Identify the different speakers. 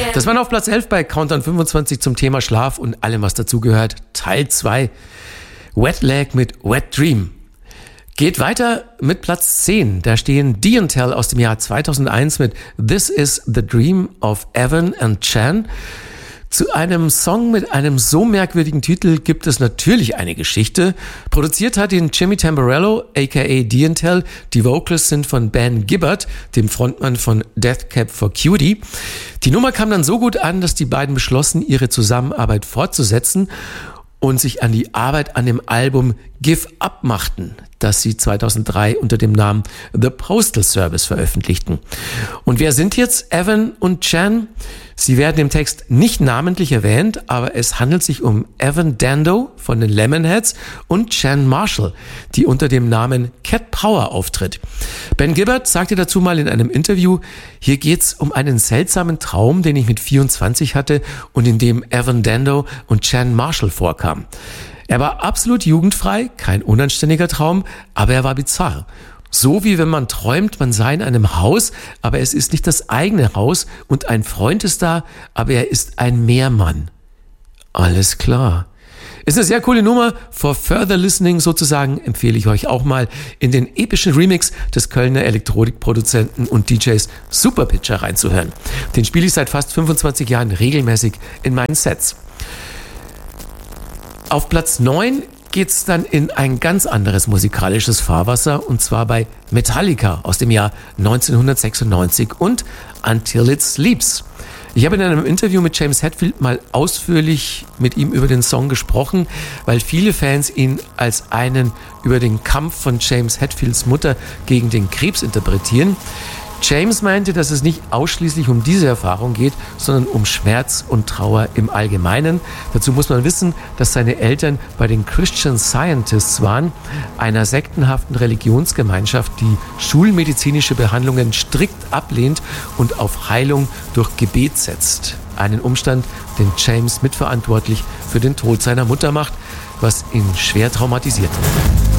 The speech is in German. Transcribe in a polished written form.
Speaker 1: Das war auf Platz 11 bei Countdown 25 zum Thema Schlaf und allem, was dazugehört. Teil 2. Wet Leg mit Wet Dream. Geht weiter mit Platz 10. Da stehen Dee & Tell aus dem Jahr 2001 mit This is the Dream of Evan and Chan. Zu einem Song mit einem so merkwürdigen Titel gibt es natürlich eine Geschichte. Produziert hat ihn Jimmy Tamborello, a.k.a. Dee & Tell. Die Vocals sind von Ben Gibbard, dem Frontmann von Death Cab for Cutie. Die Nummer kam dann so gut an, dass die beiden beschlossen, ihre Zusammenarbeit fortzusetzen und sich an die Arbeit an dem Album Give Up machten, das sie 2003 unter dem Namen The Postal Service veröffentlichten. Und wer sind jetzt Evan und Chan? Sie werden im Text nicht namentlich erwähnt, aber es handelt sich um Evan Dando von den Lemonheads und Chan Marshall, die unter dem Namen Cat Power auftritt. Ben Gibbard sagte dazu mal in einem Interview, hier geht's um einen seltsamen Traum, den ich mit 24 hatte und in dem Evan Dando und Chan Marshall vorkamen. Er war absolut jugendfrei, kein unanständiger Traum, aber er war bizarr. So wie wenn man träumt, man sei in einem Haus, aber es ist nicht das eigene Haus und ein Freund ist da, aber er ist ein Meermann. Alles klar. Ist eine sehr coole Nummer. For further listening sozusagen empfehle ich euch auch mal in den epischen Remix des Kölner Elektronikproduzenten und DJs Superpitcher reinzuhören. Den spiele ich seit fast 25 Jahren regelmäßig in meinen Sets. Auf Platz 9 geht's dann in ein ganz anderes musikalisches Fahrwasser und zwar bei Metallica aus dem Jahr 1996 und Until It Sleeps. Ich habe in einem Interview mit James Hetfield mal ausführlich mit ihm über den Song gesprochen, weil viele Fans ihn als einen über den Kampf von James Hetfields Mutter gegen den Krebs interpretieren. James meinte, dass es nicht ausschließlich um diese Erfahrung geht, sondern um Schmerz und Trauer im Allgemeinen. Dazu muss man wissen, dass seine Eltern bei den Christian Scientists waren, einer sektenhaften Religionsgemeinschaft, die schulmedizinische Behandlungen strikt ablehnt und auf Heilung durch Gebet setzt. Einen Umstand, den James mitverantwortlich für den Tod seiner Mutter macht, was ihn schwer traumatisierte.